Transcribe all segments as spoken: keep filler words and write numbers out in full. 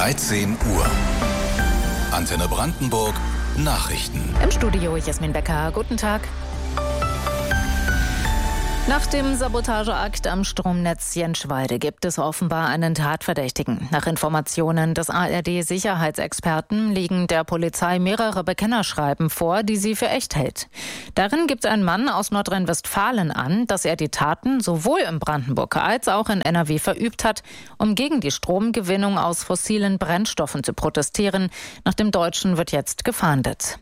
dreizehn Uhr. Antenne Brandenburg Nachrichten. Im Studio Jasmin Becker. Guten Tag. Nach dem Sabotageakt am Stromnetz Jenschwalde gibt es offenbar einen Tatverdächtigen. Nach Informationen des A R D-Sicherheitsexperten liegen der Polizei mehrere Bekennerschreiben vor, die sie für echt hält. Darin gibt ein Mann aus Nordrhein-Westfalen an, dass er die Taten sowohl in Brandenburg als auch in N R W verübt hat, um gegen die Stromgewinnung aus fossilen Brennstoffen zu protestieren. Nach dem Deutschen wird jetzt gefahndet.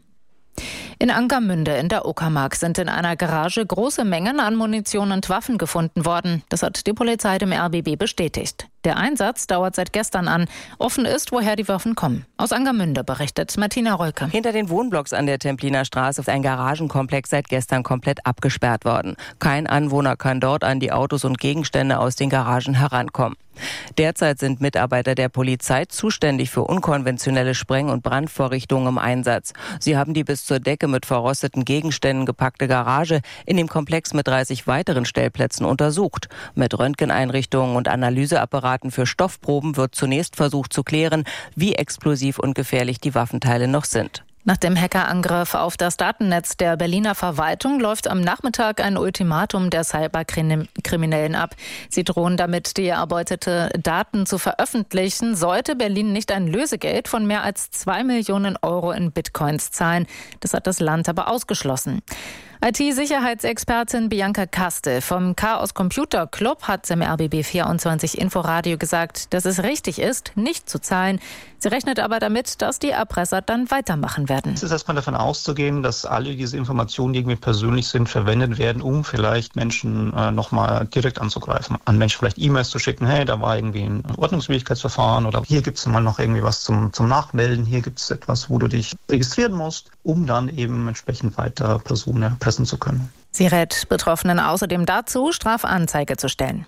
In Angermünde in der Uckermark sind in einer Garage große Mengen an Munition und Waffen gefunden worden. Das hat die Polizei dem R B B bestätigt. Der Einsatz dauert seit gestern an. Offen ist, woher die Waffen kommen. Aus Angermünde berichtet Martina Reuke. Hinter den Wohnblocks an der Templiner Straße ist ein Garagenkomplex seit gestern komplett abgesperrt worden. Kein Anwohner kann dort an die Autos und Gegenstände aus den Garagen herankommen. Derzeit sind Mitarbeiter der Polizei zuständig für unkonventionelle Spreng- und Brandvorrichtungen im Einsatz. Sie haben die bis zur Decke mit verrosteten Gegenständen gepackte Garage in dem Komplex mit dreißig weiteren Stellplätzen untersucht. Mit Röntgeneinrichtungen und Analyseapparaten für Stoffproben wird zunächst versucht zu klären, wie explosiv und gefährlich die Waffenteile noch sind. Nach dem Hackerangriff auf das Datennetz der Berliner Verwaltung läuft am Nachmittag ein Ultimatum der Cyberkriminellen ab. Sie drohen damit, die erbeutete Daten zu veröffentlichen, sollte Berlin nicht ein Lösegeld von mehr als zwei Millionen Euro in Bitcoins zahlen. Das hat das Land aber ausgeschlossen. I T-Sicherheitsexpertin Bianca Kastel vom Chaos Computer Club hat im R B B vierundzwanzig Inforadio gesagt, dass es richtig ist, nicht zu zahlen. Sie rechnet aber damit, dass die Erpresser dann weitermachen werden. Es ist erstmal davon auszugehen, dass alle diese Informationen, die irgendwie persönlich sind, verwendet werden, um vielleicht Menschen äh, nochmal direkt anzugreifen. An Menschen vielleicht E-Mails zu schicken, hey, da war irgendwie ein Ordnungswidrigkeitsverfahren oder hier gibt es mal noch irgendwie was zum, zum Nachmelden, hier gibt es etwas, wo du dich registrieren musst, um dann eben entsprechend weiter Personen erpressen zu können. Sie rät Betroffenen außerdem dazu, Strafanzeige zu stellen.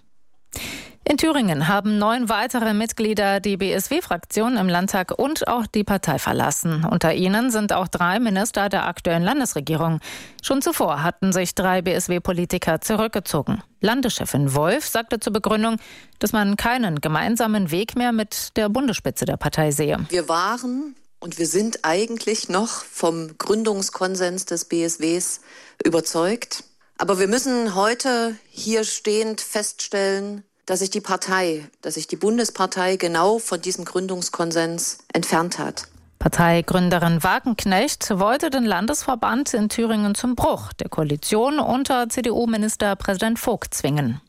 In Thüringen haben neun weitere Mitglieder die B S W-Fraktion im Landtag und auch die Partei verlassen. Unter ihnen sind auch drei Minister der aktuellen Landesregierung. Schon zuvor hatten sich drei B S W-Politiker zurückgezogen. Landeschefin Wolf sagte zur Begründung, dass man keinen gemeinsamen Weg mehr mit der Bundesspitze der Partei sehe. Wir waren und wir sind eigentlich noch vom Gründungskonsens des B S Ws überzeugt. Aber wir müssen heute hier stehend feststellen, dass sich die Partei, dass sich die Bundespartei genau von diesem Gründungskonsens entfernt hat. Parteigründerin Wagenknecht wollte den Landesverband in Thüringen zum Bruch der Koalition unter C D U-Ministerpräsident Vogt zwingen.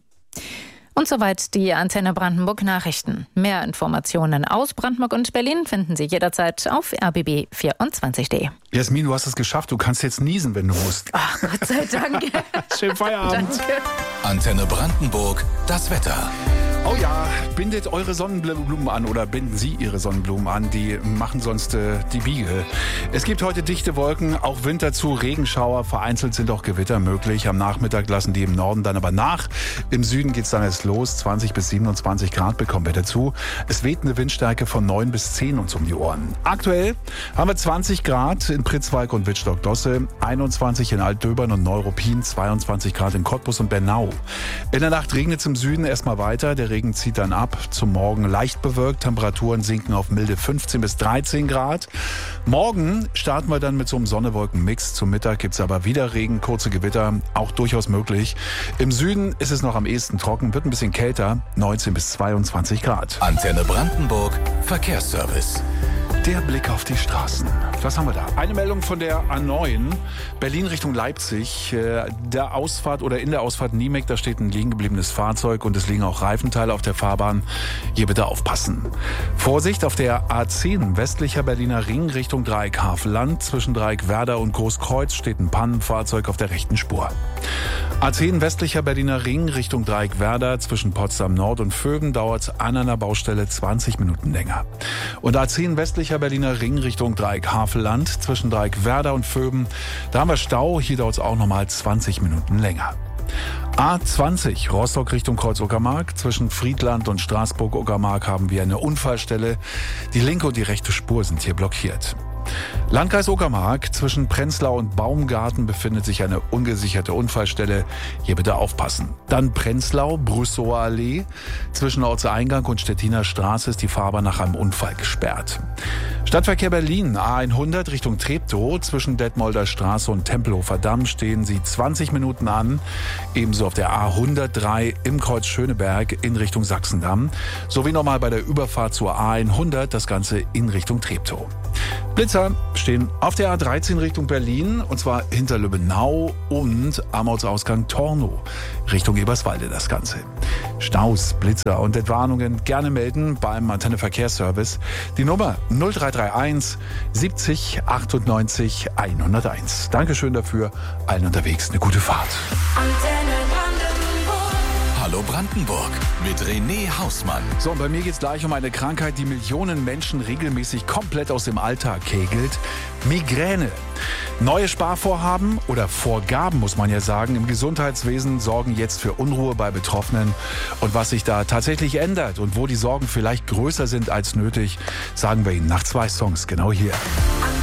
Und soweit die Antenne Brandenburg Nachrichten. Mehr Informationen aus Brandenburg und Berlin finden Sie jederzeit auf r b b vierundzwanzig punkt d e. Jasmin, du hast es geschafft. Du kannst jetzt niesen, wenn du musst. Ach, Gott sei Dank. Schönen Feierabend. Danke. Antenne Brandenburg, das Wetter. Oh ja, bindet eure Sonnenblumen an oder binden Sie Ihre Sonnenblumen an, die machen sonst äh, die Biege. Es gibt heute dichte Wolken, auch Wind dazu, Regenschauer, vereinzelt sind auch Gewitter möglich. Am Nachmittag lassen die im Norden dann aber nach. Im Süden geht's dann erst los, zwanzig bis siebenundzwanzig Grad bekommen wir dazu. Es weht eine Windstärke von neun bis zehn uns um die Ohren. Aktuell haben wir zwanzig Grad in Pritzwalk und Wittstock-Dosse, einundzwanzig in Altdöbern und Neuruppin, zweiundzwanzig Grad in Cottbus und Bernau. In der Nacht regnet es im Süden erstmal weiter, der Regen zieht dann ab. Zum Morgen leicht bewölkt. Temperaturen sinken auf milde fünfzehn bis dreizehn Grad. Morgen starten wir dann mit so einem Sonne-Wolken-Mix. Zum Mittag gibt es aber wieder Regen, kurze Gewitter, auch durchaus möglich. Im Süden ist es noch am ehesten trocken, wird ein bisschen kälter, neunzehn bis zweiundzwanzig Grad. Antenne Brandenburg, Verkehrsservice. Der Blick auf die Straßen. Was haben wir da? Eine Meldung von der A neun, Berlin Richtung Leipzig. Der Ausfahrt oder in der Ausfahrt Niemek, da steht ein liegen gebliebenes Fahrzeug und es liegen auch Reifenteile auf der Fahrbahn. Hier bitte aufpassen. Vorsicht auf der A zehn, westlicher Berliner Ring Richtung Dreieck Havelland. Zwischen Dreieck Werder und Großkreuz steht ein Pannenfahrzeug auf der rechten Spur. A zehn, westlicher Berliner Ring Richtung Dreieck Werder. Zwischen Potsdam Nord und Vöben dauert es an einer Baustelle zwanzig Minuten länger. Und A zehn, westlicher Berliner Ring Richtung Dreieck Havelland. Zwischen Dreieck Werder und Vöben, da haben wir Stau. Hier dauert es auch nochmal zwanzig Minuten länger. A zwanzig, Rostock Richtung Kreuz-Uckermark. Zwischen Friedland und Straßburg-Uckermark haben wir eine Unfallstelle. Die linke und die rechte Spur sind hier blockiert. Landkreis Uckermark, zwischen Prenzlau und Baumgarten befindet sich eine ungesicherte Unfallstelle. Hier bitte aufpassen. Dann Prenzlau, Brüssower Allee. Zwischen Ortseingang und Stettiner Straße ist die Fahrbahn nach einem Unfall gesperrt. Stadtverkehr Berlin, A hundert Richtung Treptow. Zwischen Detmolder Straße und Tempelhofer Damm stehen Sie zwanzig Minuten an. Ebenso auf der A hundertdrei im Kreuz Schöneberg in Richtung Sachsendamm. Sowie nochmal bei der Überfahrt zur A hundert, das Ganze in Richtung Treptow. Blitzer stehen auf der A dreizehn Richtung Berlin, und zwar hinter Lübbenau und am Ortsausgang Tornow Richtung Eberswalde das Ganze. Staus, Blitzer und Entwarnungen gerne melden beim Antenne Verkehrsservice. Die Nummer null drei drei eins siebzig achtundneunzig hunderteins. Dankeschön dafür. Allen unterwegs eine gute Fahrt. Antenne Brandenburg. Hallo Brandenburg mit René Hausmann. So, und bei mir geht es gleich um eine Krankheit, die Millionen Menschen regelmäßig komplett aus dem Alltag kegelt. Migräne. Neue Sparvorhaben oder Vorgaben, muss man ja sagen, im Gesundheitswesen sorgen jetzt für Unruhe bei Betroffenen. Und was sich da tatsächlich ändert und wo die Sorgen vielleicht größer sind als nötig, sagen wir Ihnen nach zwei Songs genau hier.